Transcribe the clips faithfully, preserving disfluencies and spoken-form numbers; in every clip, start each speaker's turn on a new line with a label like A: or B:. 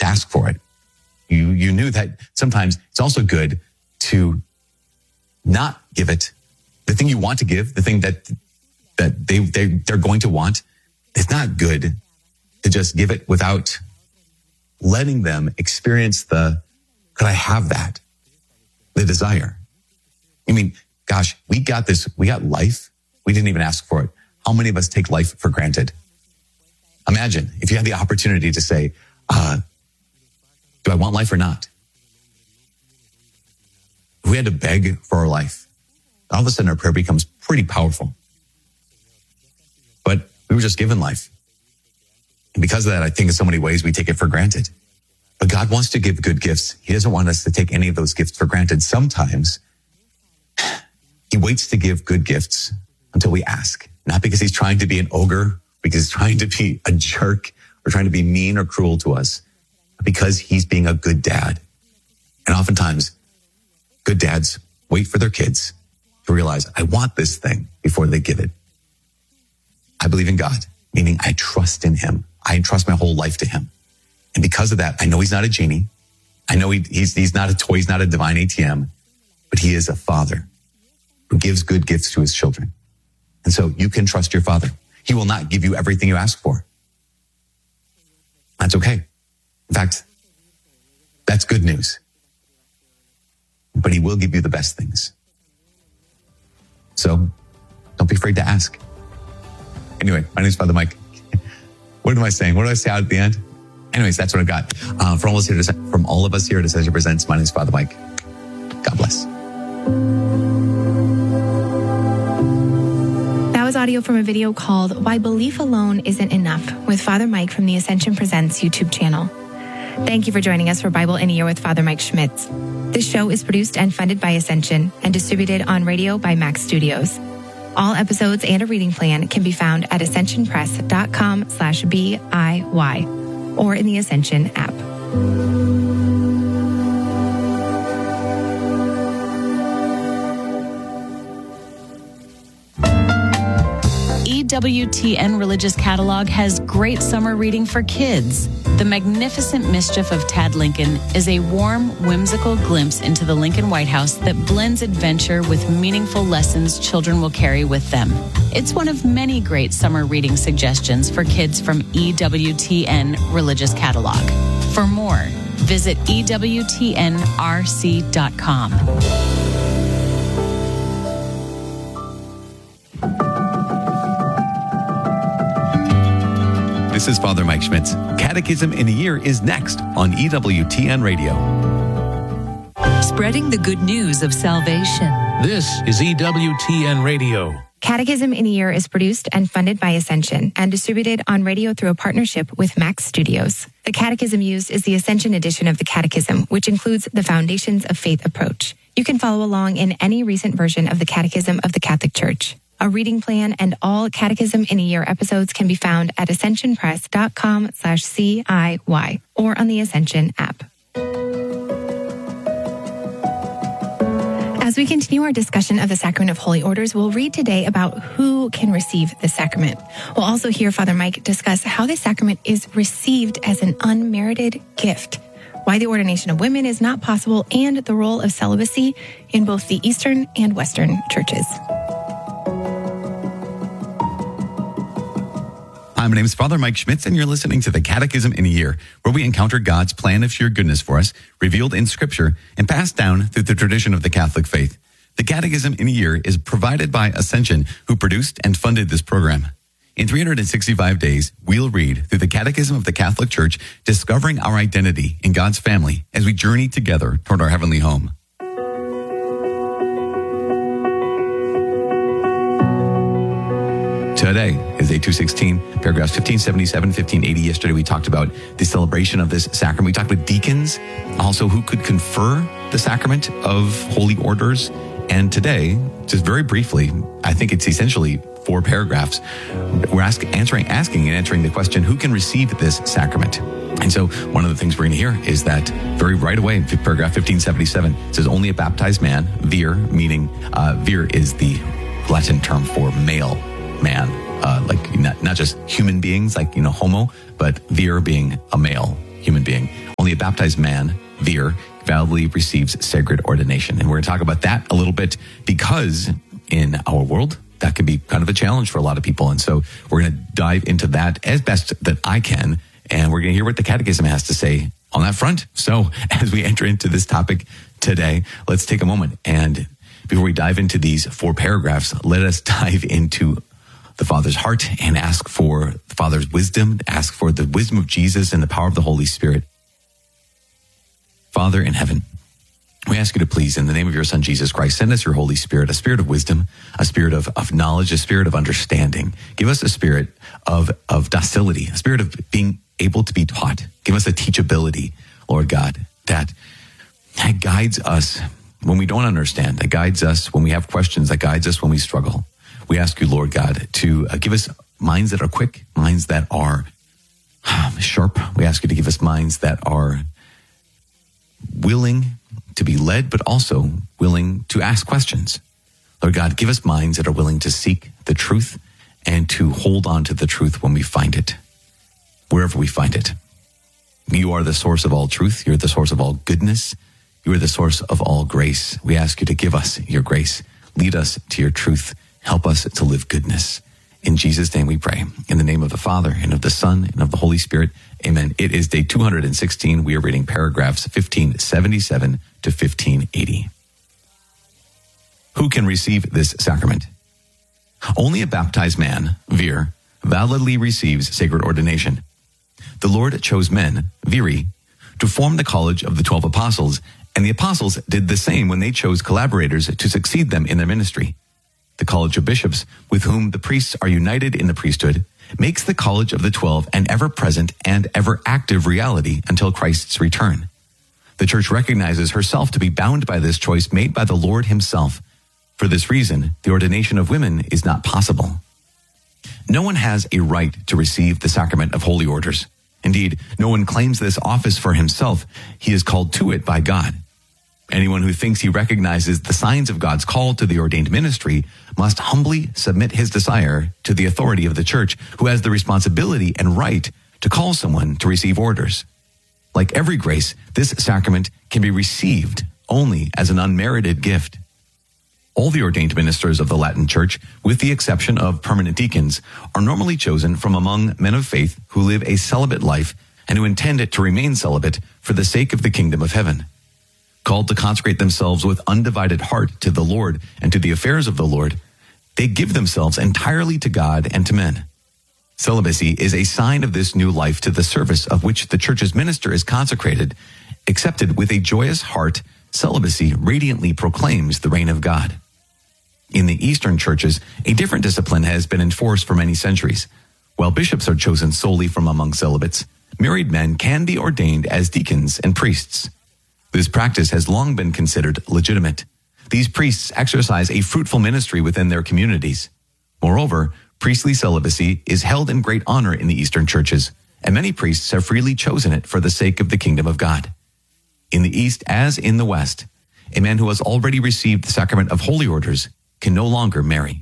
A: ask for it. You you knew that sometimes it's also good to not give it. The thing you want to give, the thing that that they, they, they're going to want, it's not good to just give it without letting them experience the, could I have that? The desire. I mean, gosh, we got this, we got life. We didn't even ask for it. How many of us take life for granted? Imagine if you had the opportunity to say, uh, do I want life or not? If we had to beg for our life, all of a sudden our prayer becomes pretty powerful. But we were just given life. And because of that, I think in so many ways we take it for granted. But God wants to give good gifts. He doesn't want us to take any of those gifts for granted. Sometimes he waits to give good gifts until we ask. Not because he's trying to be an ogre, because he's trying to be a jerk or trying to be mean or cruel to us, but because he's being a good dad. And oftentimes, good dads wait for their kids to realize, I want this thing before they give it. I believe in God, meaning I trust in him. I entrust my whole life to him. And because of that, I know he's not a genie. I know he, he's, he's not a toy. He's not a divine A T M, but he is a father who gives good gifts to his children. And so you can trust your father. He will not give you everything you ask for. That's okay. In fact, that's good news. But he will give you the best things. So don't be afraid to ask. Anyway, my name is Father Mike. What am I saying? What do I say out at the end? Anyways, that's what I've got. Uh, from, all of us here to, from all of us here at Ascension Presents, my name is Father Mike. God bless.
B: That was audio from a video called Why Belief Alone Isn't Enough with Father Mike from the Ascension Presents YouTube channel. Thank you for joining us for Bible in a Year with Father Mike Schmitz. This show is produced and funded by Ascension and distributed on radio by Max Studios. All episodes and a reading plan can be found at ascensionpress.com slash BIY or in the Ascension app.
C: E W T N Religious Catalog has great summer reading for kids. The Magnificent Mischief of Tad Lincoln is a warm, whimsical glimpse into the Lincoln White House that blends adventure with meaningful lessons children will carry with them. It's one of many great summer reading suggestions for kids from E W T N Religious Catalog. For more, visit E W T N R C dot com.
A: This is Father Mike Schmitz. Catechism in a Year is next on E W T N Radio.
D: Spreading the good news of salvation.
E: This is E W T N Radio.
B: Catechism in a Year is produced and funded by Ascension and distributed on radio through a partnership with Max Studios. The catechism used is the Ascension edition of the Catechism, which includes the Foundations of Faith approach. You can follow along in any recent version of the Catechism of the Catholic Church. A reading plan and all Catechism in a Year episodes can be found at ascensionpress.com slash CIY or on the Ascension app. As we continue our discussion of the Sacrament of Holy Orders, we'll read today about who can receive the sacrament. We'll also hear Father Mike discuss how the sacrament is received as an unmerited gift, why the ordination of women is not possible, and the role of celibacy in both the Eastern and Western churches.
A: Hi, my name is Father Mike Schmitz, and you're listening to the Catechism in a Year, where we encounter God's plan of sheer goodness for us, revealed in Scripture and passed down through the tradition of the Catholic faith. The Catechism in a Year is provided by Ascension, who produced and funded this program. In three hundred sixty-five days, we'll read through the Catechism of the Catholic Church, discovering our identity in God's family as we journey together toward our heavenly home. Today is day two sixteen, paragraphs fifteen seventy-seven, fifteen eighty. Yesterday we talked about the celebration of this sacrament. We talked about deacons, also who could confer the sacrament of holy orders. And today, just very briefly, I think it's essentially four paragraphs. We're ask, answering, asking and answering the question, who can receive this sacrament? And so one of the things we're going to hear is that very right away in paragraph fifteen seventy-seven, it says only a baptized man, vir, meaning uh, vir is the Latin term for male man, uh, like not, not just human beings, like, you know, homo, but vir being a male human being. Only Only a baptized man, Vir, validly receives sacred ordination. And we're going to talk about that a little bit because in our world, that can be kind of a challenge for a lot of people. And so we're going to dive into that as best that I can. And we're going to hear what the Catechism has to say on that front. So as we enter into this topic today, let's take a moment. And before we dive into these four paragraphs, let us dive into the Father's heart and ask for the Father's wisdom, ask for the wisdom of Jesus and the power of the Holy Spirit. Father in heaven, we ask you to please, in the name of your Son, Jesus Christ, send us your Holy Spirit, a spirit of wisdom, a spirit of, of knowledge, a spirit of understanding. Give us a spirit of, of docility, a spirit of being able to be taught. Give us a teachability, Lord God, that, that guides us when we don't understand, that guides us when we have questions, that guides us when we struggle. We ask you, Lord God, to uh, give us minds that are quick, minds that are um, sharp. We ask you to give us minds that are willing to be led, but also willing to ask questions. Lord God, give us minds that are willing to seek the truth and to hold on to the truth when we find it, wherever we find it. You are the source of all truth. You're the source of all goodness. You are the source of all grace. We ask you to give us your grace. Lead us to your truth. Help us to live goodness. In Jesus' name we pray. In the name of the Father, and of the Son, and of the Holy Spirit. Amen. It is day two hundred sixteen. We are reading paragraphs fifteen seventy-seven to fifteen eighty. Who can receive this sacrament? Only a baptized man, Vir, validly receives sacred ordination. The Lord chose men, Viri, to form the college of the twelve apostles, and the apostles did the same when they chose collaborators to succeed them in their ministry. The College of Bishops, with whom the priests are united in the priesthood, makes the College of the Twelve an ever-present and ever-active reality until Christ's return. The Church recognizes herself to be bound by this choice made by the Lord himself. For this reason, the ordination of women is not possible. No one has a right to receive the sacrament of holy orders. Indeed, no one claims this office for himself. He is called to it by God. Anyone who thinks he recognizes the signs of God's call to the ordained ministry must humbly submit his desire to the authority of the Church, who has the responsibility and right to call someone to receive orders. Like every grace, this sacrament can be received only as an unmerited gift. All the ordained ministers of the Latin Church, with the exception of permanent deacons, are normally chosen from among men of faith who live a celibate life and who intend to remain celibate for the sake of the kingdom of heaven. Called to consecrate themselves with undivided heart to the Lord and to the affairs of the Lord, they give themselves entirely to God and to men. Celibacy is a sign of this new life to the service of which the Church's minister is consecrated. Accepted with a joyous heart, celibacy radiantly proclaims the reign of God. In the Eastern churches, a different discipline has been enforced for many centuries. While bishops are chosen solely from among celibates, married men can be ordained as deacons and priests. This practice has long been considered legitimate. These priests exercise a fruitful ministry within their communities. Moreover, priestly celibacy is held in great honor in the Eastern churches, and many priests have freely chosen it for the sake of the kingdom of God. In the East as in the West, a man who has already received the sacrament of holy orders can no longer marry.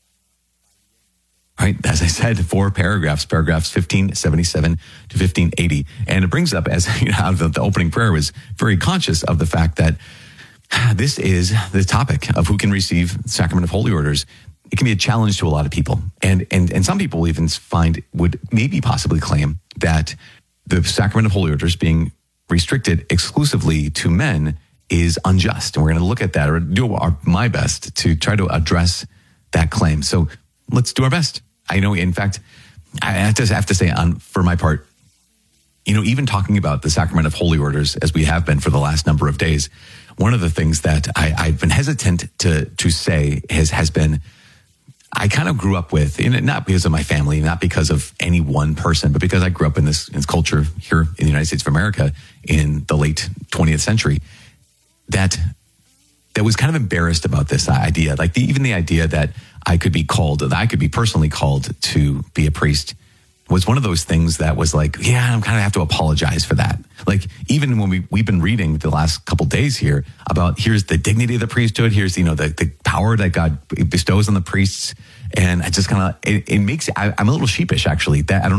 A: Right, as I said, four paragraphs, paragraphs fifteen seventy-seven to fifteen eighty. And it brings up, as you know, out of the opening prayer, was very conscious of the fact that this is the topic of who can receive the sacrament of holy orders. It can be a challenge to a lot of people. And, and, and some people even find, would maybe possibly claim that the sacrament of holy orders being restricted exclusively to men is unjust. And we're going to look at that, or do our, my best to try to address that claim. So let's do our best. I know, in fact, I have to, have to say, on for my part, you know, even talking about the sacrament of holy orders, as we have been for the last number of days, one of the things that I, I've been hesitant to to say has, has been, I kind of grew up with, you know, not because of my family, not because of any one person, but because I grew up in this, in this culture here in the United States of America in the late twentieth century, that that was kind of embarrassed about this idea, like the, even the idea that I could be called, that I could be personally called to be a priest, was one of those things that was like, yeah, I'm kind of have to apologize for that. Like, even when we, we've been reading the last couple days here about, here's the dignity of the priesthood, here's, you know, the, the power that God bestows on the priests. And I just kind of, it, it makes, I, I'm a little sheepish, actually, that I don't know if you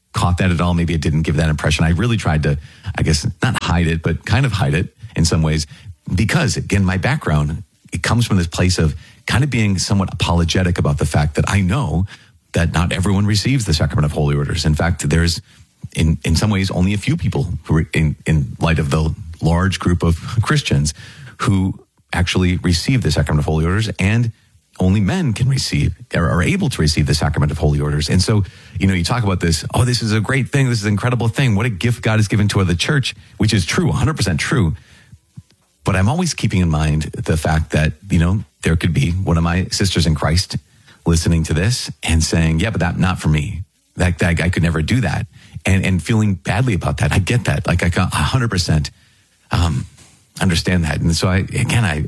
A: caught that at all. Maybe it didn't give that impression. I really tried to, I guess, not hide it, but kind of hide it in some ways. Because, again, my background, it comes from this place of kind of being somewhat apologetic about the fact that I know that not everyone receives the sacrament of holy orders. In fact, there's, in, in some ways, only a few people who are in, in light of the large group of Christians who actually receive the sacrament of holy orders, and only men can receive or are able to receive the sacrament of holy orders. And so, you know, you talk about this, oh, this is a great thing. This is an incredible thing. What a gift God has given to the church, which is true, one hundred percent true. But I'm always keeping in mind the fact that, you know, there could be one of my sisters in Christ listening to this and saying, yeah, but that not for me. That, that I could never do that. And and feeling badly about that. I get that. Like I one hundred percent um, understand that. And so I, again, I,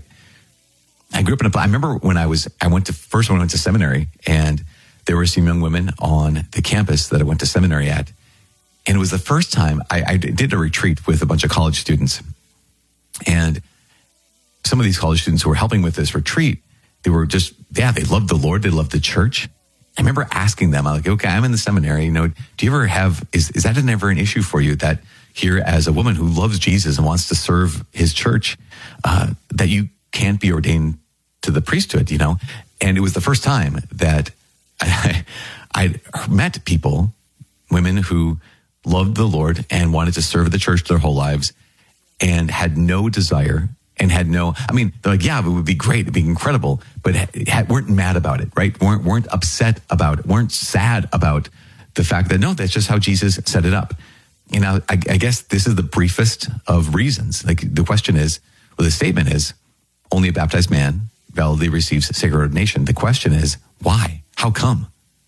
A: I grew up in a, I remember when I was, I went to, first when I went to seminary, and there were some young women on the campus that I went to seminary at. And it was the first time I, I did a retreat with a bunch of college students. And some of these college students who were helping with this retreat, they were just, yeah, they loved the Lord. They loved the church. I remember asking them, I'm like, okay, I'm in the seminary. You know, do you ever have, is, is that ever an issue for you that here as a woman who loves Jesus and wants to serve his church, uh, that you can't be ordained to the priesthood, you know? And it was the first time that I, I met people, women who loved the Lord and wanted to serve the church their whole lives and had no desire and had no, I mean, they're like, yeah, it would be great, it'd be incredible, but had, weren't mad about it, right? Weren't, weren't upset about it, weren't sad about the fact that, no, that's just how Jesus set it up. You know, I, I guess this is the briefest of reasons. Like the question is, well, the statement is, only a baptized man validly receives sacred ordination. The question is, why? How come?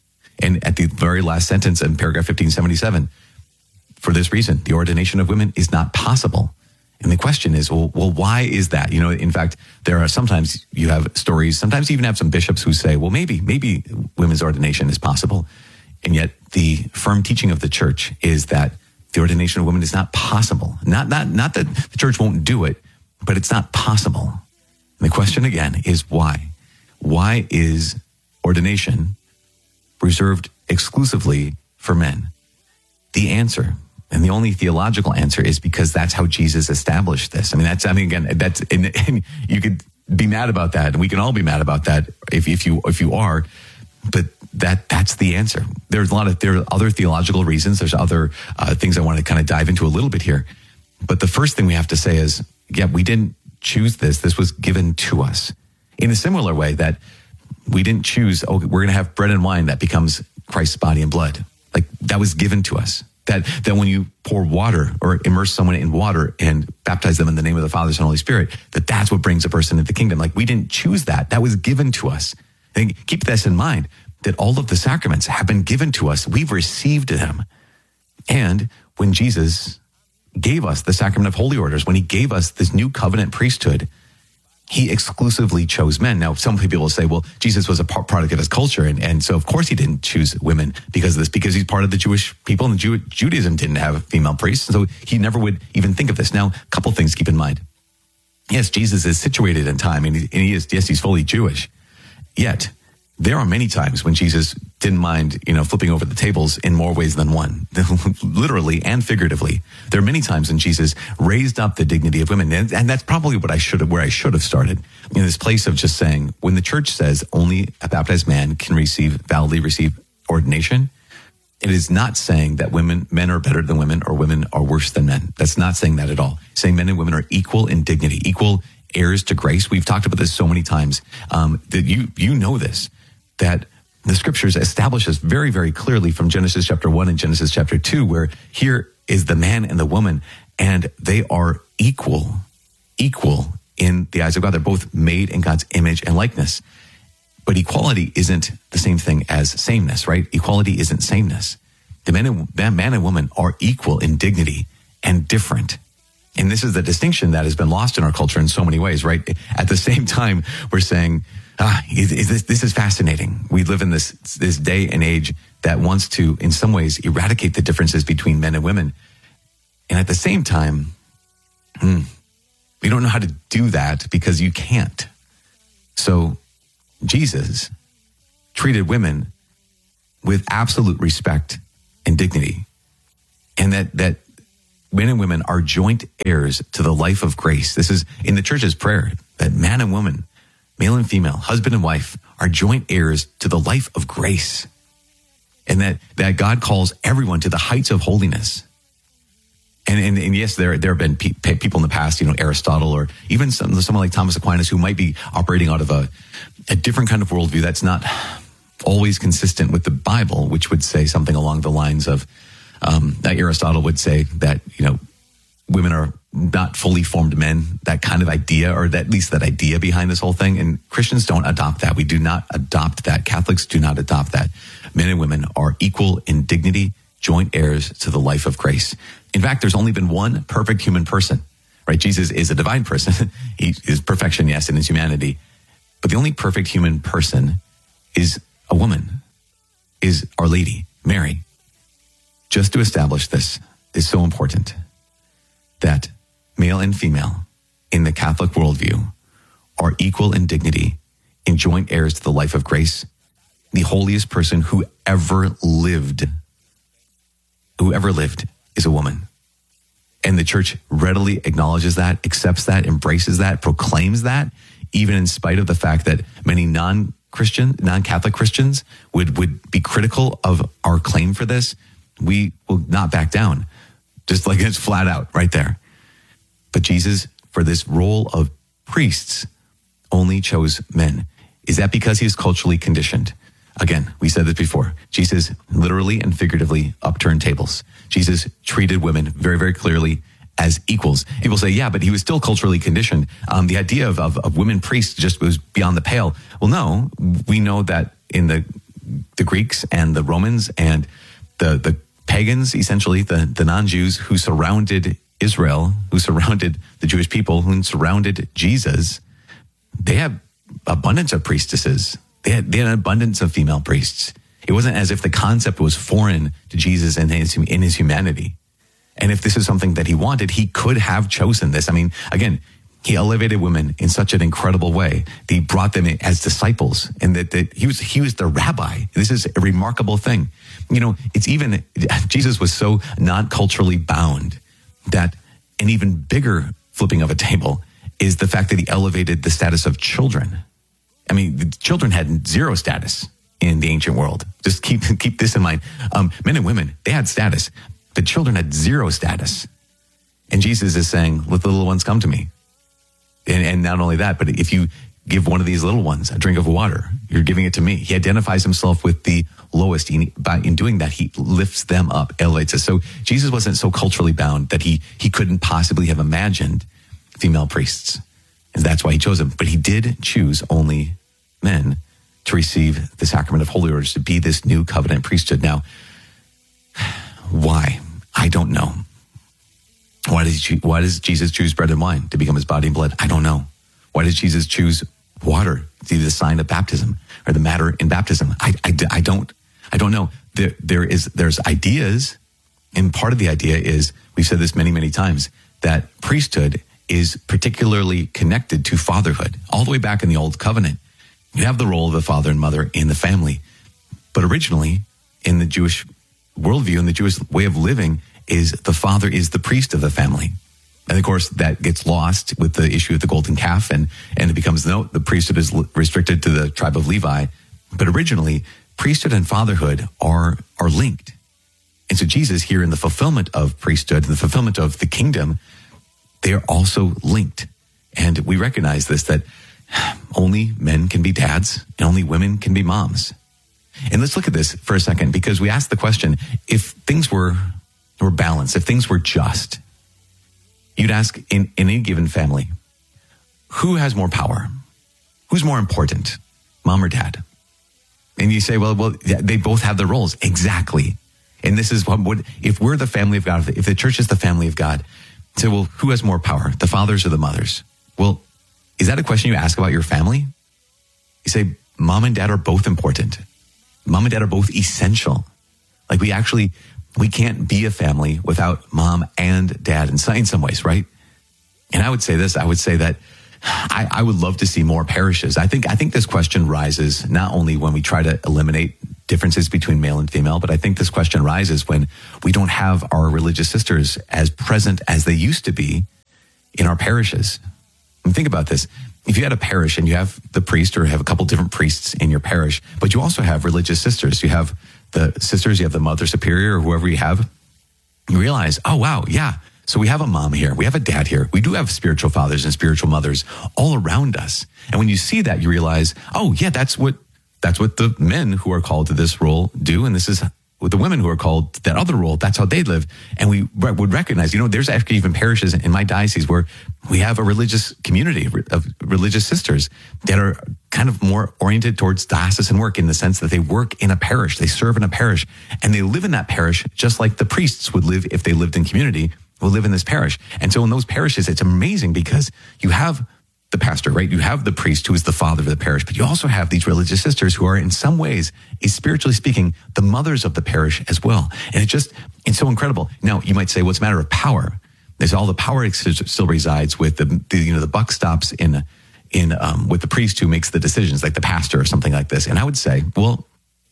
A: And at the very last sentence in paragraph fifteen seventy-seven, for this reason, the ordination of women is not possible. And the question is, well, well, why is that? You know, in fact, there are sometimes you have stories, sometimes you even have some bishops who say, well, maybe, maybe women's ordination is possible. And yet the firm teaching of the church is that the ordination of women is not possible. Not, not, not that the church won't do it, but it's not possible. And the question again is why? Why is ordination reserved exclusively for men? The answer, and the only theological answer, is because that's how Jesus established this. I mean, that's, I mean, again, that's, and, and you could be mad about that, and we can all be mad about that if, if you, if you are, but that, that's the answer. There's a lot of, there are other theological reasons. There's other uh, things I want to kind of dive into a little bit here. But the first thing we have to say is, yeah, we didn't choose this. This was given to us in a similar way that we didn't choose, oh, we're going to have bread and wine that becomes Christ's body and blood. Like that was given to us. That, that when you pour water or immerse someone in water and baptize them in the name of the Father, Son, and Holy Spirit, that that's what brings a person into the kingdom. Like we didn't choose that. That was given to us. And keep this in mind, that all of the sacraments have been given to us. We've received them. And when Jesus gave us the sacrament of holy orders, when he gave us this new covenant priesthood, he exclusively chose men. Now, some people will say, well, Jesus was a product of his culture. And, and so, of course, he didn't choose women because of this, because he's part of the Jewish people, and Jew- Judaism didn't have female priests. So he never would even think of this. Now, a couple things to keep in mind. Yes, Jesus is situated in time, and he, and he is, yes, he's fully Jewish. Yet, there are many times when Jesus didn't mind, you know, flipping over the tables in more ways than one, literally and figuratively. There are many times when Jesus raised up the dignity of women. And, and that's probably what I should have, where I should have started, in this place of just saying, when the church says only a baptized man can receive, validly receive ordination, it is not saying that women, men are better than women or women are worse than men. That's not saying that at all. It's saying men and women are equal in dignity, equal heirs to grace. We've talked about this so many times, um, that you, you know this, that the scriptures establish this very, very clearly from Genesis chapter one and Genesis chapter two, where here is the man and the woman, and they are equal, equal in the eyes of God. They're both made in God's image and likeness. But equality isn't the same thing as sameness, right? Equality isn't sameness. The man and, man and woman are equal in dignity and different. And this is the distinction that has been lost in our culture in so many ways, right? At the same time, we're saying, ah, is, is this, this is fascinating. We live in this, this day and age that wants to, in some ways, eradicate the differences between men and women. And at the same time, hmm, we don't know how to do that because you can't. So Jesus treated women with absolute respect and dignity. And that, that men and women are joint heirs to the life of grace. This is in the church's prayer, that man and woman, male and female, husband and wife, are joint heirs to the life of grace. And that, that God calls everyone to the heights of holiness. And, and, and yes, there, there have been pe- people in the past, you know, Aristotle, or even some, someone like Thomas Aquinas, who might be operating out of a, a different kind of worldview that's not always consistent with the Bible, which would say something along the lines of, um, that Aristotle would say that, you know, women are not fully formed men, that kind of idea, or that, at least that idea behind this whole thing. And Christians don't adopt that. We do not adopt that. Catholics do not adopt that. Men and women are equal in dignity, joint heirs to the life of grace. In fact, there's only been one perfect human person, right? Jesus is a divine person. He is perfection, yes, in his humanity. But the only perfect human person is a woman, is Our Lady, Mary. Just to establish this is so important, that male and female in the Catholic worldview are equal in dignity, in joint heirs to the life of grace. The holiest person who ever lived, who ever lived is a woman. And the church readily acknowledges that, accepts that, embraces that, proclaims that, even in spite of the fact that many non-Christian, non-Catholic Christians would, would be critical of our claim for this. We will not back down. Just like it's flat out right there. But Jesus, for this role of priests, only chose men. Is that because he is culturally conditioned? Again, we said this before. Jesus literally and figuratively upturned tables. Jesus treated women very, very clearly as equals. People say, yeah, but he was still culturally conditioned. Um, the idea of, of, of women priests just was beyond the pale. Well, no, we know that in the the Greeks and the Romans and the, the pagans, essentially, the, the non-Jews who surrounded Israel, who surrounded the Jewish people, who surrounded Jesus, they had abundance of priestesses. They had, they had an abundance of female priests. It wasn't as if the concept was foreign to Jesus and his, in his humanity. And if this is something that he wanted, he could have chosen this. I mean, again, he elevated women in such an incredible way. He brought them in as disciples, and that, that he was he was the rabbi. This is a remarkable thing. You know, it's even, Jesus was so not culturally bound that an even bigger flipping of a table is the fact that he elevated the status of children. I mean, the children had zero status in the ancient world. Just keep keep this in mind. Um, men and women, they had status, but children had zero status. And Jesus is saying, let the little ones come to me. And, and not only that, but if you give one of these little ones a drink of water, you're giving it to me. He identifies himself with the lowest. He, by, in doing that, he lifts them up, elevates us. So Jesus wasn't so culturally bound that he he couldn't possibly have imagined female priests. And that's why he chose them. But he did choose only men to receive the sacrament of holy orders, to be this new covenant priesthood. Now, why? I don't know. Why does, he, why does Jesus choose bread and wine to become his body and blood? I don't know. Why does Jesus choose water to be the sign of baptism or the matter in baptism? I, I, I don't I don't know. There, there is, there's ideas, and part of the idea is, we've said this many, many times, that priesthood is particularly connected to fatherhood. All the way back in the Old Covenant, you have the role of the father and mother in the family. But originally, in the Jewish worldview, in the Jewish way of living, is the father is the priest of the family. And of course, that gets lost with the issue of the golden calf, and, and it becomes, no, the priesthood is restricted to the tribe of Levi. But originally, priesthood and fatherhood are, are linked. And so Jesus here, in the fulfillment of priesthood, the fulfillment of the kingdom, they are also linked. And we recognize this, that only men can be dads and only women can be moms. And let's look at this for a second, because we asked the question, if things were, were balanced, if things were just, you'd ask in, in any given family, who has more power? Who's more important, mom or dad? And you say, well, well, they both have their roles. Exactly. And this is what would, if we're the family of God, if the church is the family of God, say, well, who has more power, the fathers or the mothers? Well, is that a question you ask about your family? You say, mom and dad are both important. Mom and dad are both essential. Like we actually, we can't be a family without mom and dad in some, in some ways, right? And I would say this, I would say that I, I would love to see more parishes. I think, I think this question rises not only when we try to eliminate differences between male and female, but I think this question arises when we don't have our religious sisters as present as they used to be in our parishes. And think about this. If you had a parish and you have the priest or have a couple different priests in your parish, but you also have religious sisters, you have the sisters, you have the mother superior or whoever you have, you realize, oh, wow, yeah. So we have a mom here. We have a dad here. We do have spiritual fathers and spiritual mothers all around us. And when you see that, you realize, oh, yeah, that's what that's what the men who are called to this role do. And this is what the women who are called to that other role, that's how they live. And we re- would recognize, you know, there's actually even parishes in my diocese where we have a religious community of religious sisters that are kind of more oriented towards diocesan work in the sense that they work in a parish, they serve in a parish, and they live in that parish just like the priests would live if they lived in community, will live in this parish. And so in those parishes, it's amazing because you have the pastor, right? You have the priest who is the father of the parish, but you also have these religious sisters who are in some ways, is spiritually speaking, the mothers of the parish as well. And it just, it's so incredible. Now, you might say, what's well, a matter of power? There's all the power still resides with the, the you know, the buck stops in, in, um, with the priest who makes the decisions, like the pastor or something like this. And I would say, well,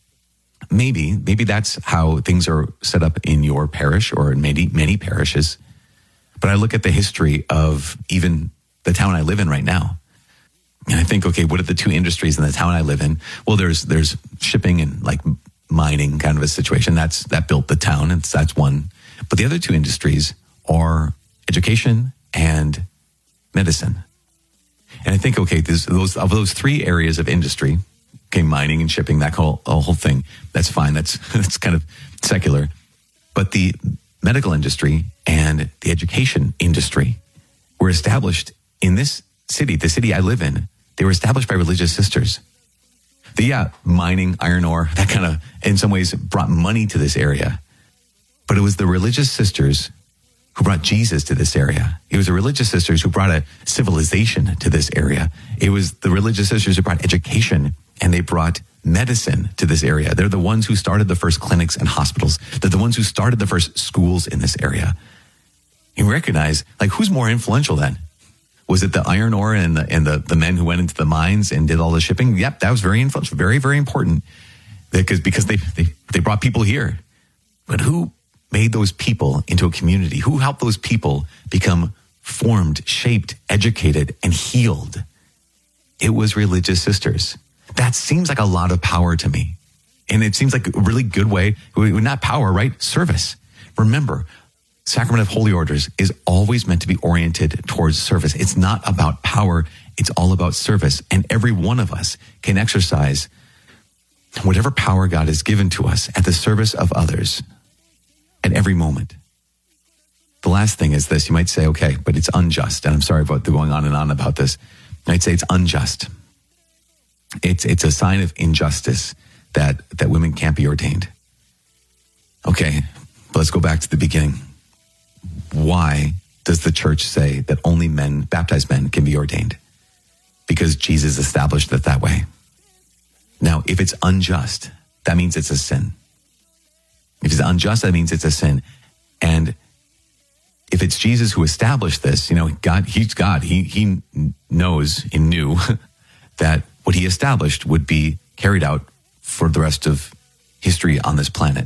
A: maybe, maybe that's how things are set up in your parish or in many, many parishes. But I look at the history of even the town I live in right now. And I think, okay, what are the two industries in the town I live in? Well, there's there's shipping and like mining kind of a situation. That's that built the town, and that's one. But the other two industries are education and medicine. And I think, okay, this, those of those three areas of industry, okay, mining and shipping, that whole whole thing, that's fine. That's that's kind of secular. But the medical industry and the education industry were established in this city, the city I live in. They were established by religious sisters. The, yeah, mining, iron ore, that kind of, in some ways, brought money to this area. But it was the religious sisters who brought Jesus to this area. It was the religious sisters who brought a civilization to this area. It was the religious sisters who brought education, and they brought medicine to this area. They're the ones who started the first clinics and hospitals. They're the ones who started the first schools in this area. You recognize, like, who's more influential then? Was it the iron ore and the and the, the men who went into the mines and did all the shipping? Yep, that was very influential, very, very important. Because because they, they they brought people here. But who made those people into a community? Who helped those people become formed, shaped, educated, and healed? It was religious sisters. That seems like a lot of power to me. And it seems like a really good way, not power, right? Service. Remember, Sacrament of Holy Orders is always meant to be oriented towards service. It's not about power. It's all about service. And every one of us can exercise whatever power God has given to us at the service of others at every moment. The last thing is this. You might say, okay, but it's unjust. And I'm sorry about the going on and on about this. I'd say it's unjust. It's it's a sign of injustice that, that women can't be ordained. Okay, but let's go back to the beginning. Why does the church say that only men, baptized men, can be ordained? Because Jesus established it that way. Now, if it's unjust, that means it's a sin. If it's unjust, that means it's a sin. And if it's Jesus who established this, you know, God, he's God. He, he knows and knew that what he established would be carried out for the rest of history on this planet.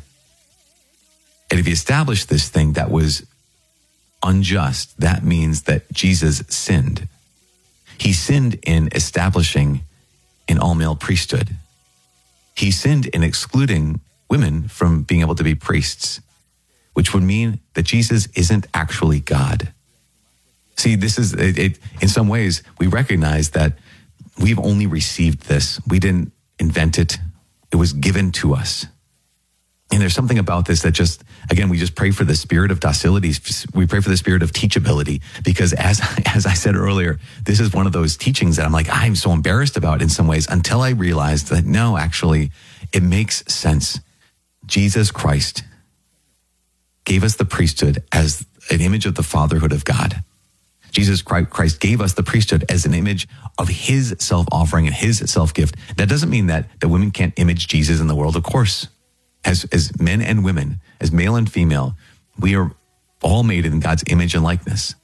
A: And if he established this thing that was unjust, that means that Jesus sinned. He sinned in establishing an all-male priesthood. He sinned in excluding women from being able to be priests, which would mean that Jesus isn't actually God. See, this is, it, it, in some ways, we recognize that we've only received this. We didn't invent it. It was given to us. And there's something about this that just, again, we just pray for the spirit of docility. We pray for the spirit of teachability, because as, as I said earlier, this is one of those teachings that I'm like, I'm so embarrassed about in some ways, until I realized that no, actually, it makes sense. Jesus Christ gave us the priesthood as an image of the fatherhood of God. Jesus Christ gave us the priesthood as an image of his self-offering and his self-gift. That doesn't mean that, that women can't image Jesus in the world, of course. As, as men and women, as male and female, we are all made in God's image and likeness.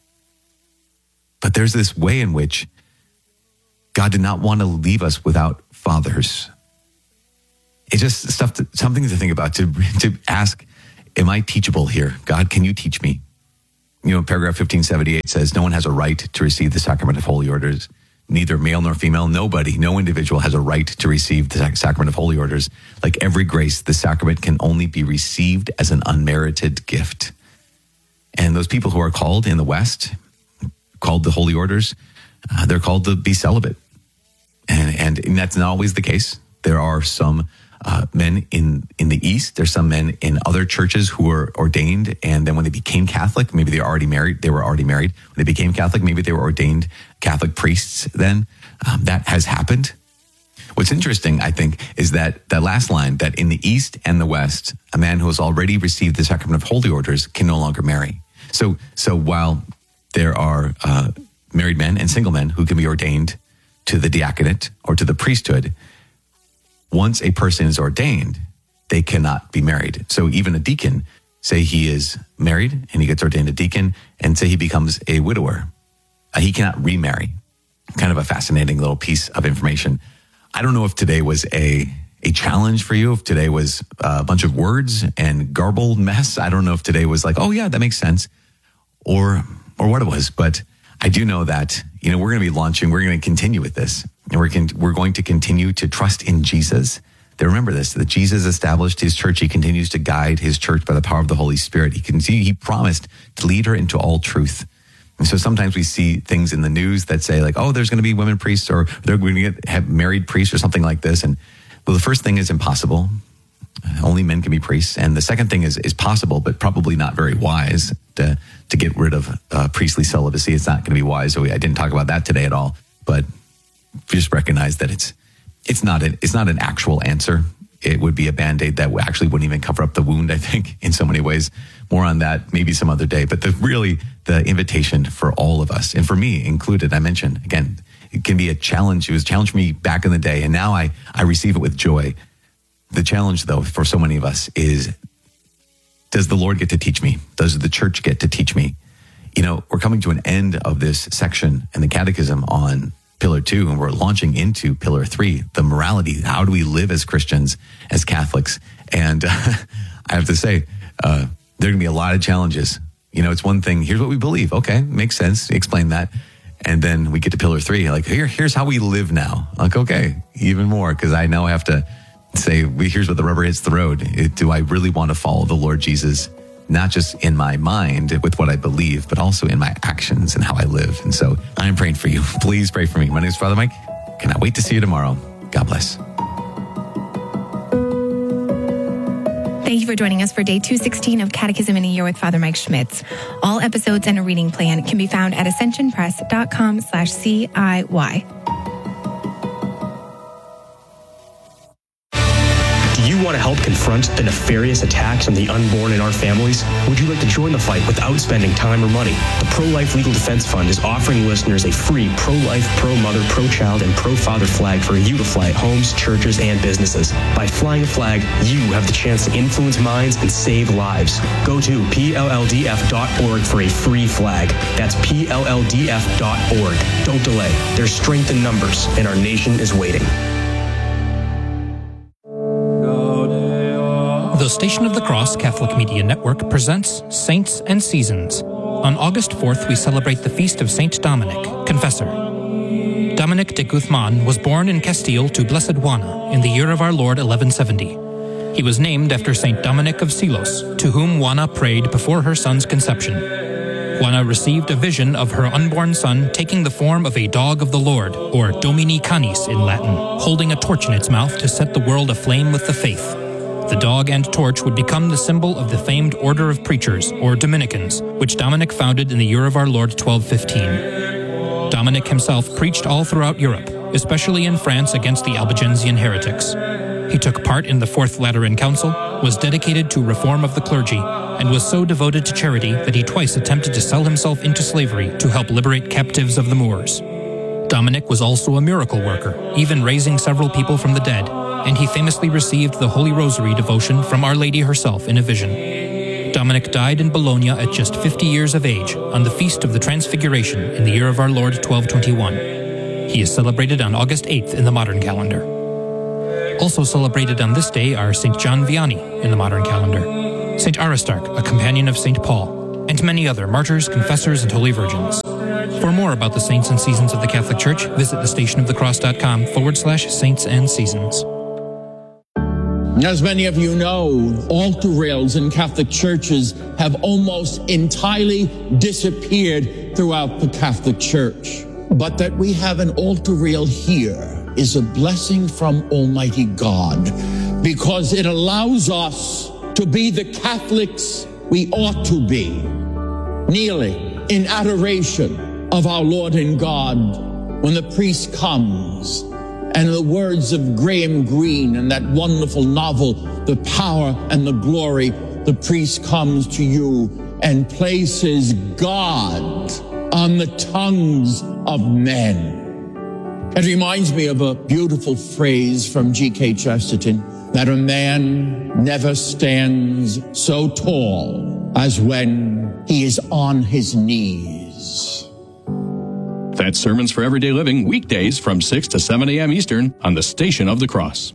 A: But there's this way in which God did not want to leave us without fathers. it's just stuff, to, something to think about, to, to ask, am I teachable here? God, can you teach me? You know, paragraph fifteen seventy-eight says, no one has a right to receive the sacrament of holy orders, neither male nor female. Nobody, no individual has a right to receive the sacrament of holy orders. Like every grace, the sacrament can only be received as an unmerited gift. And those people who are called in the West, called the holy orders, uh, they're called to be celibate. And, and, and that's not always the case. There are some uh, men in, in the East. There's some men in other churches who were ordained. And then when they became Catholic, maybe they were already married. They were already married. When they became Catholic, maybe they were ordained Catholic priests then. Um, that has happened. What's interesting, I think, is that that last line, that in the East and the West, a man who has already received the sacrament of holy orders can no longer marry. So, so while there are uh, married men and single men who can be ordained to the diaconate or to the priesthood, once a person is ordained, they cannot be married. So even a deacon, say he is married and he gets ordained a deacon, and say he becomes a widower, uh, he cannot remarry. Kind of a fascinating little piece of information. I don't know if today was a a challenge for you, if today was a bunch of words and garbled mess. I don't know if today was like, oh yeah, that makes sense, or or what it was. But I do know that, you know, we're going to be launching, we're going to continue with this. And we're, con- we're going to continue to trust in Jesus. They remember this, that Jesus established his church. He continues to guide his church by the power of the Holy Spirit. He continue, he promised to lead her into all truth. And so sometimes we see things in the news that say like, oh, there's going to be women priests, or they're going to get, have married priests or something like this. And well, the first thing is impossible. Only men can be priests. And the second thing is is possible, but probably not very wise to, to get rid of uh, priestly celibacy. It's not going to be wise. So we, I didn't talk about that today at all. But just recognize that it's it's not a, it's not an actual answer. It would be a Band-Aid that actually wouldn't even cover up the wound, I think, in so many ways. More on that maybe some other day. But the really the invitation for all of us, and for me included, I mentioned, again, it can be a challenge. It was a challenge for me back in the day, and now I, I receive it with joy. The challenge, though, for so many of us is, does the Lord get to teach me? Does the church get to teach me? You know, we're coming to an end of this section in the Catechism on Pillar two, and we're launching into Pillar three, the morality. How do we live as Christians, as Catholics? And uh, I have to say, uh, there are going to be a lot of challenges. You know, it's one thing, here's what we believe. Okay, makes sense. Explain that. And then we get to Pillar three, like, here, here's how we live now. Like, okay, even more, because I now have to say, here's what the rubber hits the road. It, do I really want to follow the Lord Jesus, not just in my mind with what I believe, but also in my actions and how I live? And so I'm praying for you. Please pray for me. My name is Father Mike. Cannot wait to see you tomorrow. God bless.
B: Thank you for joining us for day two sixteen of Catechism in a Year with Father Mike Schmitz. All episodes and a reading plan can be found at ascensionpress.com slash CIY.
F: Do you want to help confront the nefarious attacks on the unborn in our families? Would you like to join the fight without spending time or money? The Pro-Life Legal Defense Fund is offering listeners a free pro-life, pro-mother, pro-child, and pro-father flag for you to fly at homes, churches, and businesses. By flying a flag, you have the chance to influence minds and save lives. Go to P L L D F dot org for a free flag. That's P L L D F dot org. Don't delay. There's strength in numbers, and our nation is waiting.
G: The Station of the Cross Catholic Media Network presents Saints and Seasons. On August fourth, we celebrate the feast of Saint Dominic, Confessor. Dominic de Guzman was born in Castile to Blessed Juana in the year of our Lord eleven seventy. He was named after Saint Dominic of Silos, to whom Juana prayed before her son's conception. Juana received a vision of her unborn son taking the form of a dog of the Lord, or Domini Canis in Latin, holding a torch in its mouth to set the world aflame with the faith. The dog and torch would become the symbol of the famed Order of Preachers, or Dominicans, which Dominic founded in the year of our Lord twelve fifteen. Dominic himself preached all throughout Europe, especially in France against the Albigensian heretics. He took part in the Fourth Lateran Council, was dedicated to reform of the clergy, and was so devoted to charity that he twice attempted to sell himself into slavery to help liberate captives of the Moors. Dominic was also a miracle worker, even raising several people from the dead, and he famously received the Holy Rosary devotion from Our Lady herself in a vision. Dominic died in Bologna at just fifty years of age on the Feast of the Transfiguration in the year of our Lord twelve twenty-one. He is celebrated on August eighth in the modern calendar. Also celebrated on this day are Saint John Vianney in the modern calendar, Saint Aristarch, a companion of Saint Paul, and many other martyrs, confessors, and holy virgins. For more about the saints and seasons of the Catholic Church, visit thestationofthecross.com forward slash saints and seasons.
H: As many of you know, altar rails in Catholic churches have almost entirely disappeared throughout the Catholic Church. But that we have an altar rail here is a blessing from Almighty God, because it allows us to be the Catholics we ought to be, kneeling in adoration of our Lord and God when the priest comes. And the words of Graham Greene in that wonderful novel, The Power and the Glory, the priest comes to you and places God on the tongues of men. It reminds me of a beautiful phrase from G K Chesterton, that a man never stands so tall as when he is on his knees.
I: That's Sermons for Everyday Living, weekdays from six to seven a.m. Eastern on the Station of the Cross.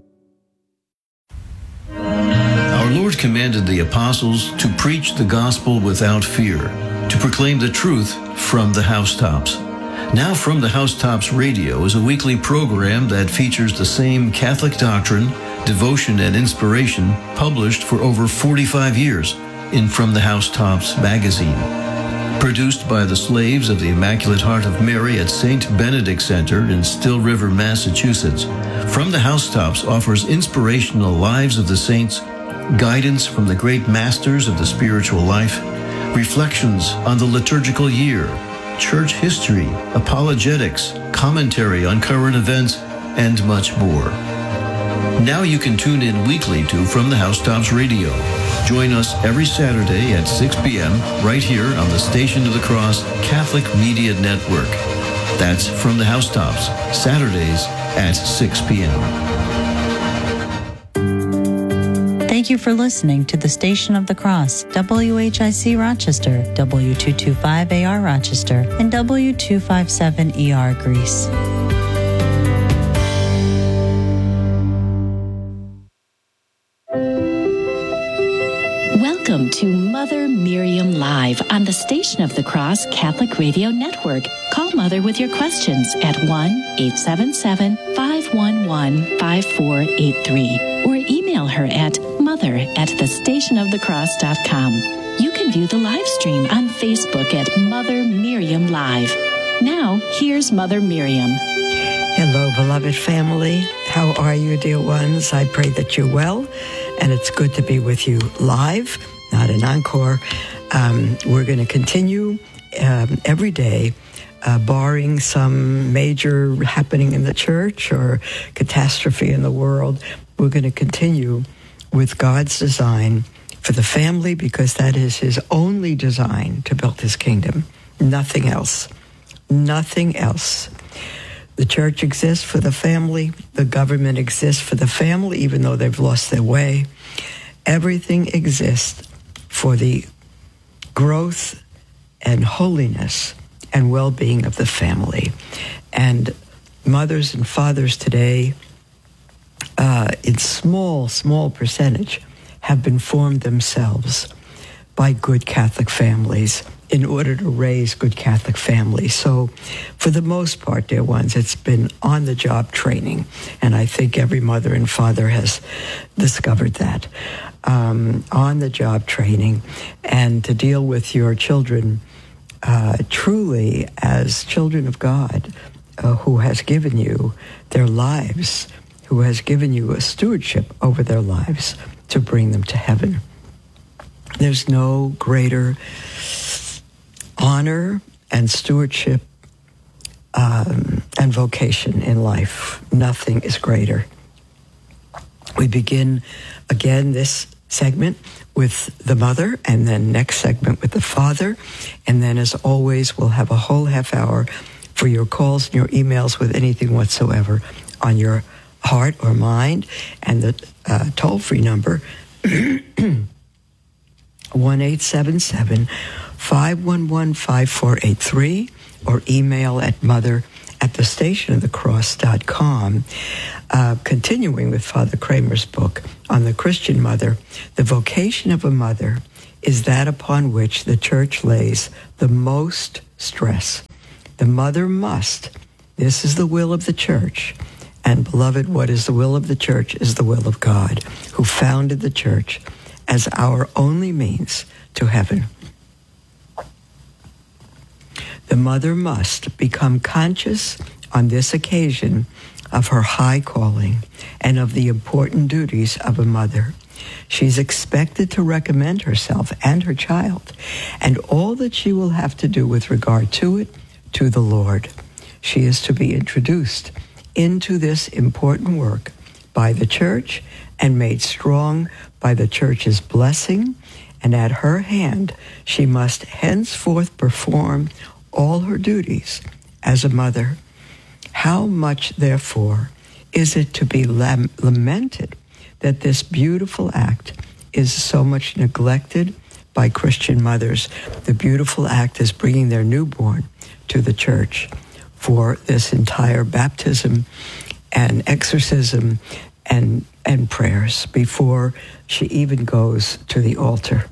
J: Our Lord commanded the apostles to preach the gospel without fear, to proclaim the truth from the housetops. Now From the Housetops Radio is a weekly program that features the same Catholic doctrine, devotion, and inspiration published for over forty-five years in From the Housetops magazine. Produced by the Slaves of the Immaculate Heart of Mary at Saint Benedict Center in Still River, Massachusetts, From the Housetops offers inspirational lives of the saints, guidance from the great masters of the spiritual life, reflections on the liturgical year, church history, apologetics, commentary on current events, and much more. Now you can tune in weekly to From the Housetops Radio. Join us every Saturday at six p.m. right here on the Station of the Cross Catholic Media Network. That's From the Housetops, Saturdays at six p.m.
K: Thank you for listening to the Station of the Cross, W H I C Rochester, W two twenty-five A R Rochester, and W two fifty-seven E R Greece.
L: Welcome to Mother Miriam Live on the Station of the Cross Catholic Radio Network. Call Mother with your questions at one eight seven seven, five one one, five four eight three or email her at mother at the station of the cross dot com. You can view the live stream on Facebook at Mother Miriam Live. Now, here's Mother Miriam.
M: Hello, beloved family. How are you, dear ones? I pray that you're well, and it's good to be with you live, not an encore. Um, we're going to continue um, every day, uh, barring some major happening in the church or catastrophe in the world. We're going to continue with God's design for the family, because that is his only design to build his kingdom. Nothing else. Nothing else. The church exists for the family. The government exists for the family, even though they've lost their way. Everything exists for the growth and holiness and well-being of the family. And mothers and fathers today, uh, in small, small percentage, have been formed themselves by good Catholic families in order to raise good Catholic families. So for the most part, dear ones, it's been on-the-job training, and I think every mother and father has discovered that. Um, on-the-job training, and to deal with your children uh, truly as children of God, uh, who has given you their lives, who has given you a stewardship over their lives to bring them to heaven. There's no greater honor and stewardship um, and vocation in life. Nothing is greater. We begin again this segment with the mother, and then next segment with the father. And then, as always, we'll have a whole half hour for your calls and your emails with anything whatsoever on your heart or mind. And the uh, toll-free number, one eight seven seven, five one one, five four eight three, or email at mother at the station of the cross dot com. Uh, continuing with Father Kramer's book on the Christian mother, the vocation of a mother is that upon which the church lays the most stress. The mother must, this is the will of the church, and beloved, what is the will of the church is the will of God, who founded the church as our only means to heaven. The mother must become conscious on this occasion of her high calling and of the important duties of a mother. She's expected to recommend herself and her child and all that she will have to do with regard to it to the Lord. She is to be introduced into this important work by the church and made strong by the church's blessing, and at her hand she must henceforth perform all her duties as a mother. How much, therefore, is it to be lam- lamented that this beautiful act is so much neglected by Christian mothers? The beautiful act is bringing their newborn to the church for this entire baptism and exorcism and, and prayers before she even goes to the altar.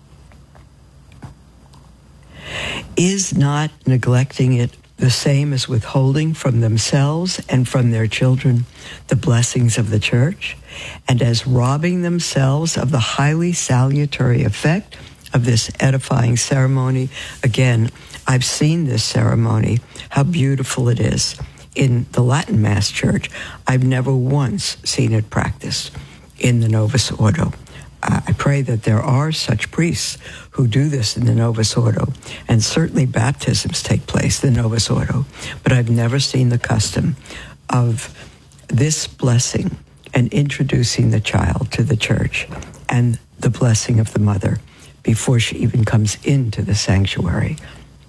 M: Is not neglecting it the same as withholding from themselves and from their children the blessings of the church, and as robbing themselves of the highly salutary effect of this edifying ceremony? Again, I've seen this ceremony, how beautiful it is in the Latin Mass Church. I've never once seen it practiced in the Novus Ordo. I pray that there are such priests who do this in the Novus Ordo, and certainly baptisms take place in the Novus Ordo, but I've never seen the custom of this blessing and introducing the child to the church and the blessing of the mother before she even comes into the sanctuary.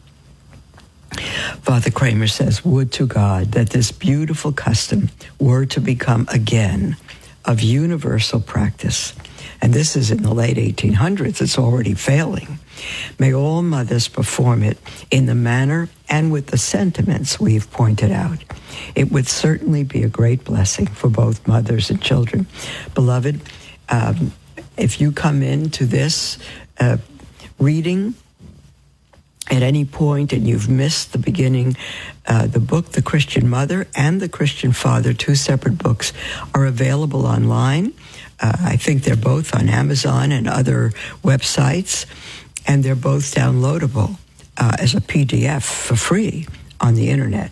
M: Father Kramer says, would to God that this beautiful custom were to become again of universal practice. And this is in the late eighteen hundreds. It's already failing. May all mothers perform it in the manner and with the sentiments we've pointed out. It would certainly be a great blessing for both mothers and children. Beloved, um, if you come into this uh, reading at any point and you've missed the beginning, uh, the book, The Christian Mother and The Christian Father, two separate books, are available online. Uh, I think they're both on Amazon and other websites, and they're both downloadable uh, as a P D F for free on the internet.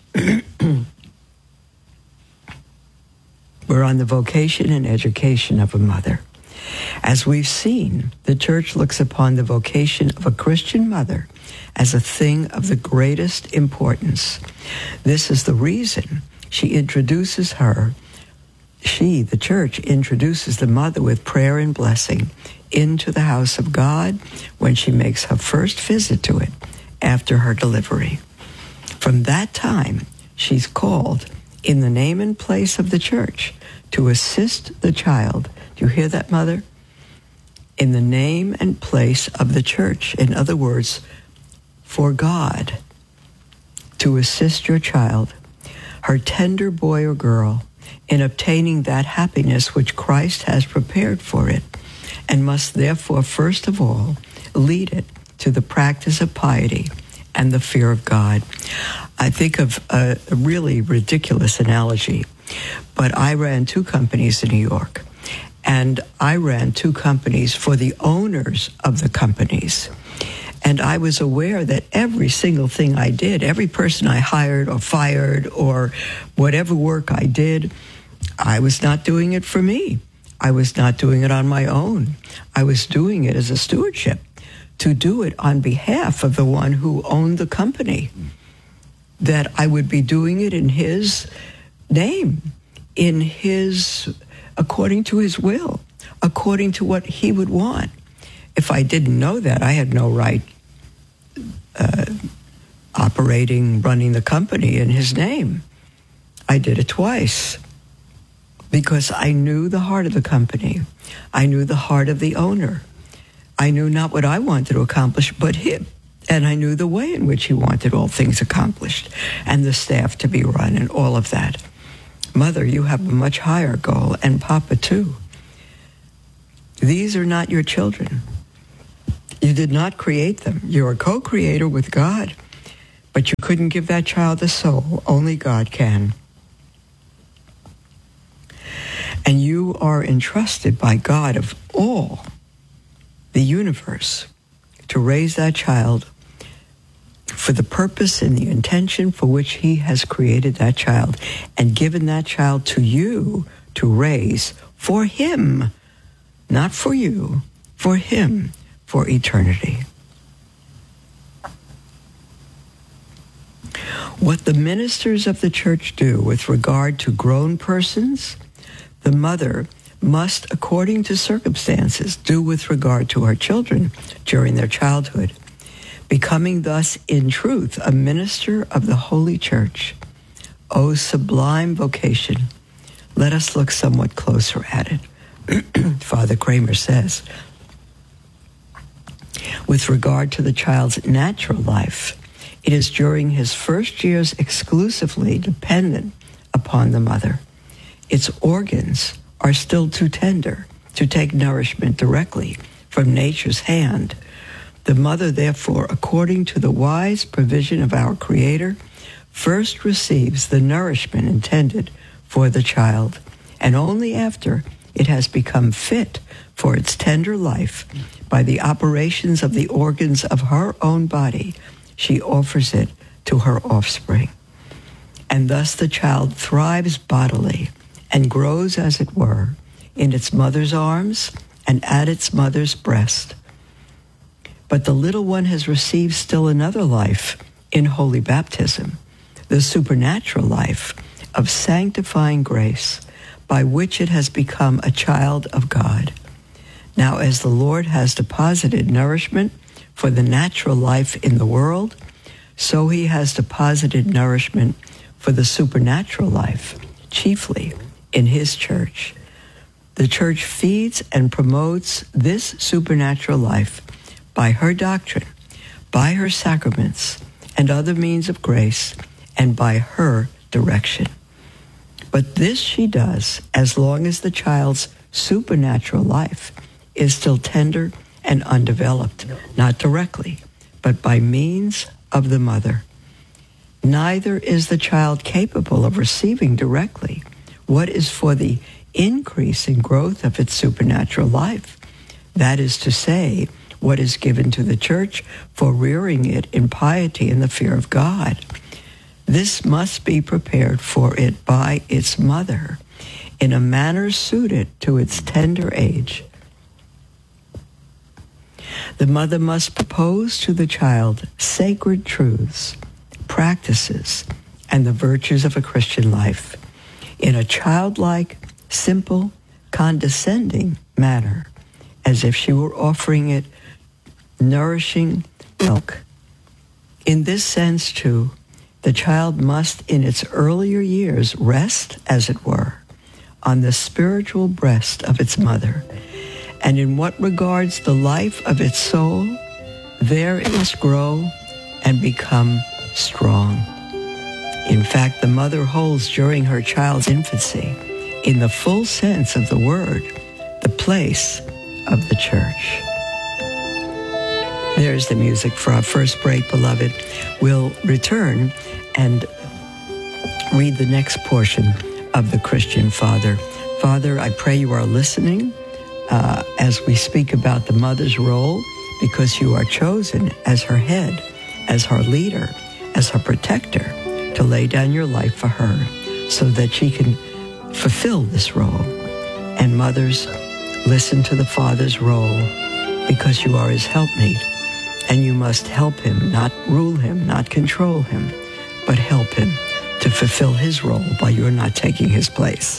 M: We're on the vocation and education of a mother. As we've seen, the church looks upon the vocation of a Christian mother as a thing of the greatest importance. This is the reason she introduces her She, the church, introduces the mother with prayer and blessing into the house of God when she makes her first visit to it after her delivery. From that time, she's called in the name and place of the church to assist the child. Do you hear that, Mother? In the name and place of the church. In other words, for God, to assist your child, her tender boy or girl, in obtaining that happiness which Christ has prepared for it, and must therefore first of all lead it to the practice of piety and the fear of God. I think of a really ridiculous analogy, but I ran two companies in New York, and I ran two companies for the owners of the companies. And I was aware that every single thing I did, every person I hired or fired or whatever work I did, I was not doing it for me. I was not doing it on my own. I was doing it as a stewardship, to do it on behalf of the one who owned the company, that I would be doing it in his name, in his, according to his will, according to what he would want. If I didn't know that, I had no right uh, operating, running the company in his name. I did it twice because I knew the heart of the company. I knew the heart of the owner. I knew not what I wanted to accomplish, but him, And I knew the way in which he wanted all things accomplished and the staff to be run and all of that. Mother, you have a much higher goal, and Papa too. These are not your children. You did not create them. You're a co-creator with God, but you couldn't give that child a soul. Only God can. And you are entrusted by God of all the universe to raise that child for the purpose and the intention for which he has created that child and given that child to you to raise for him, not for you, for him, for eternity. What the ministers of the church do with regard to grown persons, the mother must, according to circumstances, do with regard to her children during their childhood, becoming thus in truth a minister of the Holy Church. O sublime vocation! Let us look somewhat closer at it. Father Kramer says, with regard to the child's natural life, it is during his first years exclusively dependent upon the mother. Its organs are still too tender to take nourishment directly from nature's hand. The mother, therefore, according to the wise provision of our Creator, first receives the nourishment intended for the child, and only after it has become fit for its tender life by the operations of the organs of her own body, she offers it to her offspring. And thus the child thrives bodily and grows, as it were, in its mother's arms and at its mother's breast. But the little one has received still another life in holy baptism, the supernatural life of sanctifying grace, by which it has become a child of God. Now, as the Lord has deposited nourishment for the natural life in the world, so he has deposited nourishment for the supernatural life, chiefly in his church. The church feeds and promotes this supernatural life by her doctrine, by her sacraments, and other means of grace, and by her direction. But this she does as long as the child's supernatural life is still tender and undeveloped, not directly, but by means of the mother. Neither is the child capable of receiving directly what is for the increase and growth of its supernatural life. That is to say, what is given to the church for rearing it in piety and the fear of God. This must be prepared for it by its mother in a manner suited to its tender age. The mother must propose to the child sacred truths, practices, and the virtues of a Christian life in a childlike, simple, condescending manner, as if she were offering it nourishing milk. In this sense, too, the child must in its earlier years rest, as it were, on the spiritual breast of its mother, and in what regards the life of its soul, there it must grow and become strong. In fact, the mother holds during her child's infancy, in the full sense of the word, the place of the church. There's the music for our first break, beloved. We'll return and read the next portion of the Christian Father. Father, I pray you are listening uh, as we speak about the mother's role, because you are chosen as her head, as her leader, as her protector, to lay down your life for her so that she can fulfill this role. And mothers, listen to the Father's role, because you are his helpmate, and you must help him, not rule him, not control him, but help him to fulfill his role while you're not taking his place.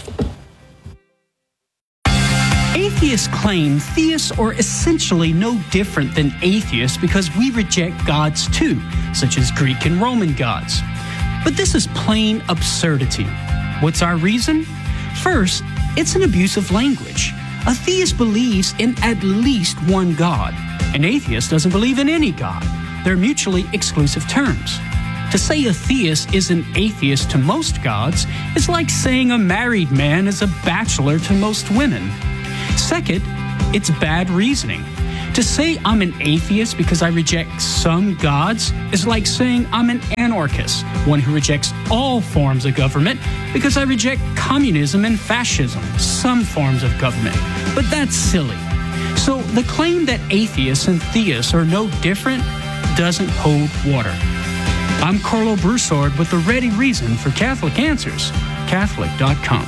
N: Atheists claim theists are essentially no different than atheists because we reject gods too, such as Greek and Roman gods. But this is plain absurdity. What's our reason? First, it's an abuse of language. A theist believes in at least one God. An atheist doesn't believe in any God. they're mutually exclusive terms. To say a theist is an atheist to most gods is like saying a married man is a bachelor to most women. Second, it's bad reasoning. To say I'm an atheist because I reject some gods is like saying I'm an anarchist, one who rejects all forms of government because I reject communism and fascism, some forms of government. But that's silly. So the claim that atheists and theists are no different doesn't hold water. I'm Carlo Broussard with the ready reason for Catholic Answers, Catholic dot com.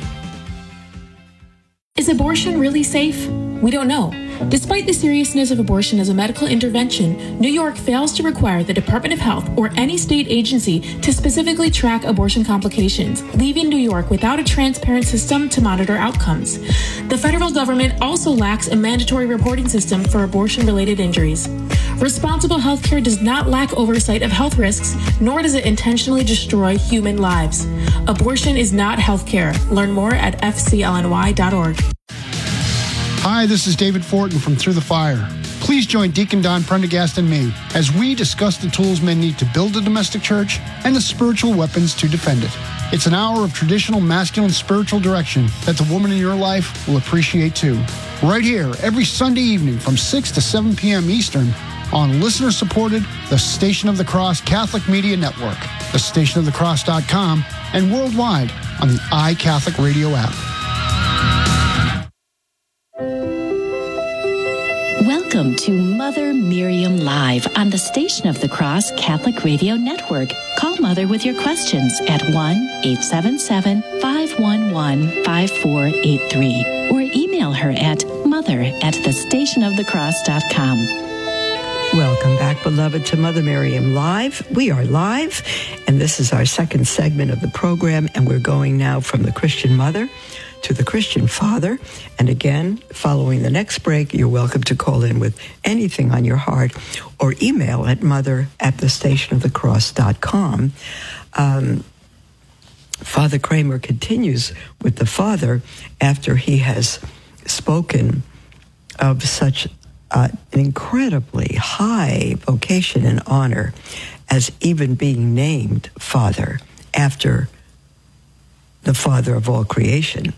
O: Is abortion really safe? We don't know. Despite the seriousness of abortion as a medical intervention, New York fails to require the Department of Health or any state agency to specifically track abortion complications, leaving New York without a transparent system to monitor outcomes. The federal government also lacks a mandatory reporting system for abortion-related injuries. Responsible healthcare does not lack oversight of health risks, nor does it intentionally destroy human lives. Abortion is not healthcare. Learn more at f c l n y dot org.
P: Hi, this is David Fortin from Through the Fire. Please join Deacon Don Prendergast and me as we discuss the tools men need to build a domestic church and the spiritual weapons to defend it. It's an hour of traditional masculine spiritual direction that the woman in your life will appreciate too. Right here, every Sunday evening from six to seven p.m. Eastern on listener-supported The Station of the Cross Catholic Media Network, the station of the cross dot com, and worldwide on the iCatholic Radio app.
L: Welcome to Mother Miriam Live on the Station of the Cross Catholic Radio Network. Call Mother with your questions at one eight seven seven, five one one, five four eight three or email her at mother at the station of the cross dot com.
M: Welcome back, beloved, to Mother Miriam Live. We are live, and this is our second segment of the program, and we're going now from the Christian mother to the Christian father. And again, following the next break, you're welcome to call in with anything on your heart or email at mother at the station of the cross dot com. Um, Father Kramer continues with the father after he has spoken of such uh, an incredibly high vocation and honor as even being named father after the Father of all creation.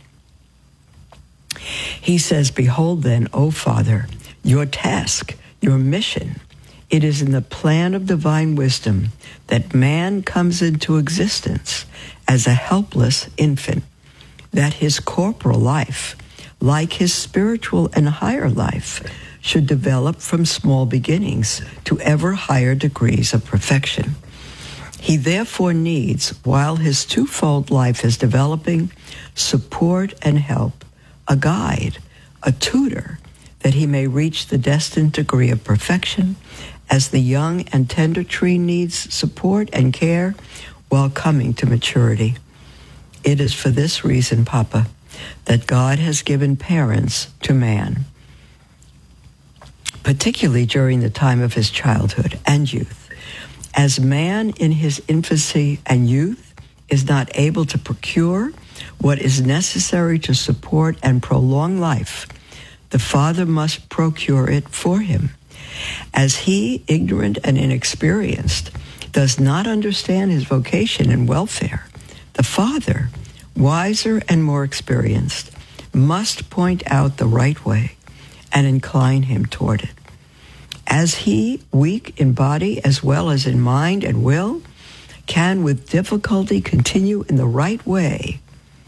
M: He says, "Behold then, O Father, your task, your mission. It is in the plan of divine wisdom that man comes into existence as a helpless infant, that his corporal life, like his spiritual and higher life, should develop from small beginnings to ever higher degrees of perfection. He therefore needs, while his twofold life is developing, support and help, a guide, a tutor, that he may reach the destined degree of perfection, as the young and tender tree needs support and care while coming to maturity. It is for this reason, Papa, that God has given parents to man, particularly during the time of his childhood and youth. As man in his infancy and youth is not able to procure what is necessary to support and prolong life, the father must procure it for him. As he, ignorant and inexperienced, does not understand his vocation and welfare, the father, wiser and more experienced, must point out the right way and incline him toward it. As he, weak in body as well as in mind and will, can with difficulty continue in the right way,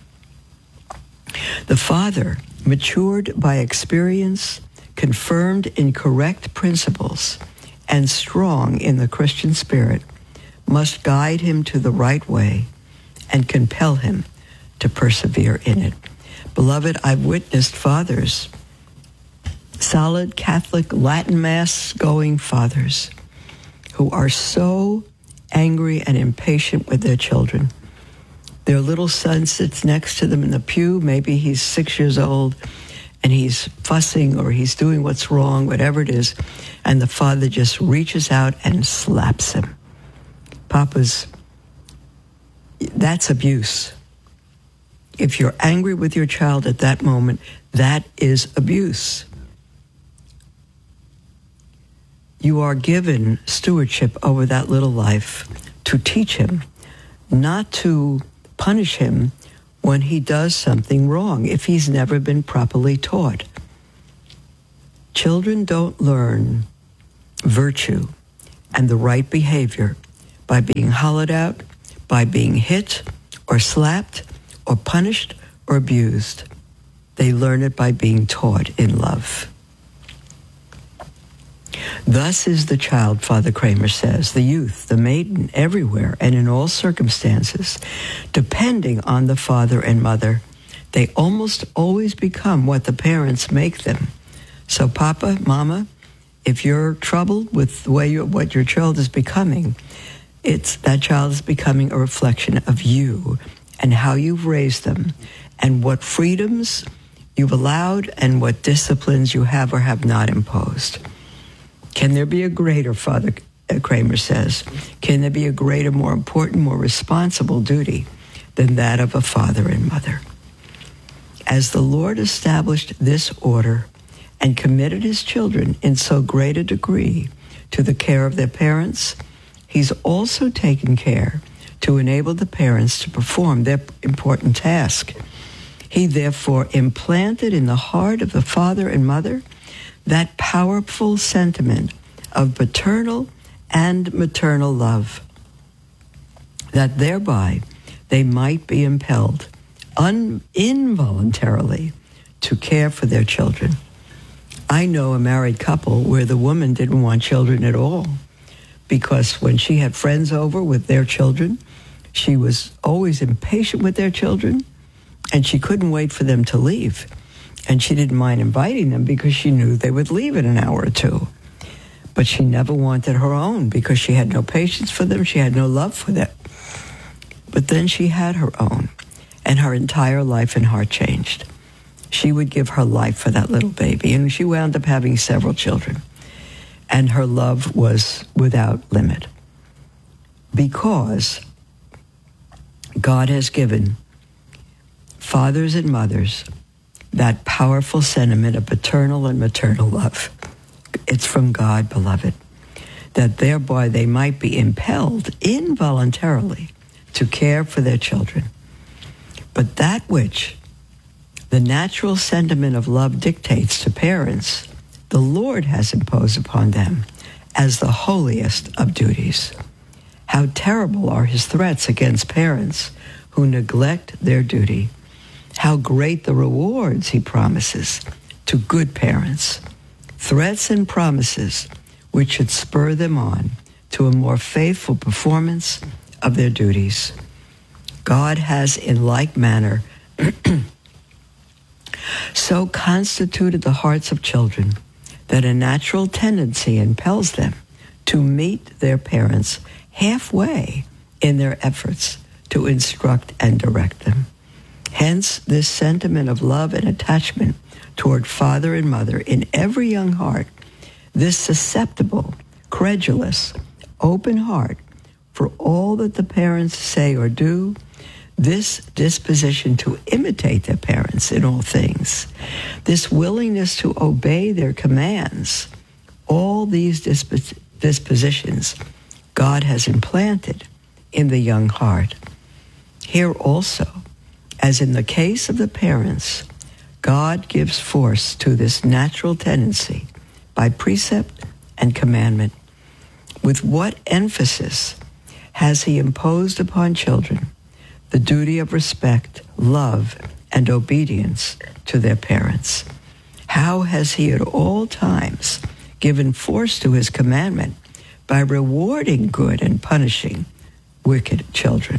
M: the father, matured by experience, confirmed in correct principles, and strong in the Christian spirit, must guide him to the right way and compel him to persevere in it. Beloved, I've witnessed fathers, solid Catholic Latin Mass going fathers, who are so angry and impatient with their children. Their little son sits next to them in the pew. Maybe he's six years old, and he's fussing or he's doing what's wrong, whatever it is, and the father just reaches out and slaps him. Papa's, that's abuse. If you're angry with your child at that moment, that is abuse. you are given stewardship over that little life to teach him, not to punish him when he does something wrong, if he's never been properly taught. Children don't learn virtue and the right behavior by being hollowed out, by being hit or slapped or punished or abused. They learn it by being taught in love. Thus is the child, Father Kramer says, the youth, the maiden, everywhere and in all circumstances, depending on the father and mother. They almost always become what the parents make them. So Papa, Mama, if you're troubled with the way you, what your child is becoming, it's that child is becoming a reflection of you and how you've raised them and what freedoms you've allowed and what disciplines you have or have not imposed. Can there be a greater, Father Kramer says, can there be a greater, more important, more responsible duty than that of a father and mother? As the Lord established this order and committed his children in so great a degree to the care of their parents, he's also taken care to enable the parents to perform their important task. He therefore implanted in the heart of the father and mother that powerful sentiment of paternal and maternal love, that thereby they might be impelled un- involuntarily to care for their children. I know a married couple where the woman didn't want children at all, because when she had friends over with their children, she was always impatient with their children, and she couldn't wait for them to leave. And she didn't mind inviting them because she knew they would leave in an hour or two. But she never wanted her own because she had no patience for them. She had no love for them. But then she had her own, and her entire life and heart changed. She would give her life for that little baby, and she wound up having several children. And her love was without limit. Because God has given fathers and mothers that powerful sentiment of paternal and maternal love. It's from God, beloved, that thereby they might be impelled involuntarily to care for their children. But that which the natural sentiment of love dictates to parents, the Lord has imposed upon them as the holiest of duties. How terrible are his threats against parents who neglect their duty. How great the rewards he promises to good parents. Threats and promises which should spur them on to a more faithful performance of their duties. God has in like manner so constituted the hearts of children that a natural tendency impels them to meet their parents halfway in their efforts to instruct and direct them. Hence, this sentiment of love and attachment toward father and mother in every young heart, this susceptible, credulous, open heart for all that the parents say or do, this disposition to imitate their parents in all things, this willingness to obey their commands, all these disp- dispositions God has implanted in the young heart. Here also, as in the case of the parents, God gives force to this natural tendency by precept and commandment. With what emphasis has he imposed upon children the duty of respect, love, and obedience to their parents? How has he at all times given force to his commandment by rewarding good and punishing wicked children?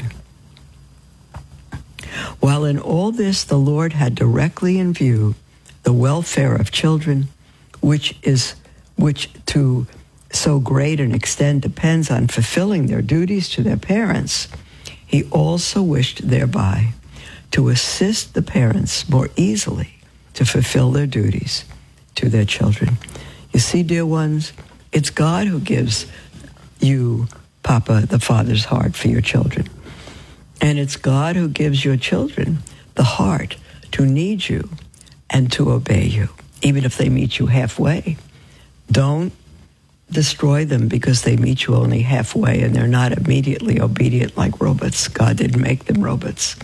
M: While in all this the Lord had directly in view the welfare of children, which is which to so great an extent depends on fulfilling their duties to their parents, he also wished thereby to assist the parents more easily to fulfill their duties to their children. You see, dear ones, it's God who gives you, Papa, the Father's heart for your children. And it's God who gives your children the heart to need you and to obey you, even if they meet you halfway. Don't destroy them because they meet you only halfway and they're not immediately obedient like robots. God didn't make them robots.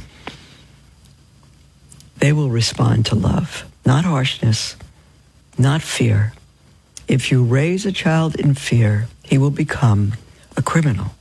M: They will respond to love, not harshness, not fear. If you raise a child in fear, he will become a criminal.